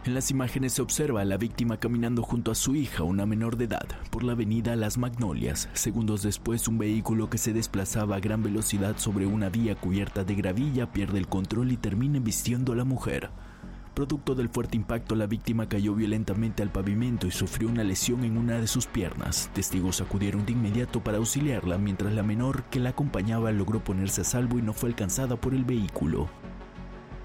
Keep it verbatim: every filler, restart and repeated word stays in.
En las imágenes se observa a la víctima caminando junto a su hija, una menor de edad, por la avenida Las Magnolias. Segundos después, un vehículo que se desplazaba a gran velocidad sobre una vía cubierta de gravilla pierde el control y termina embistiendo a la mujer. Producto del fuerte impacto, la víctima cayó violentamente al pavimento y sufrió una lesión en una de sus piernas. Testigos acudieron de inmediato para auxiliarla, mientras la menor que la acompañaba logró ponerse a salvo y no fue alcanzada por el vehículo.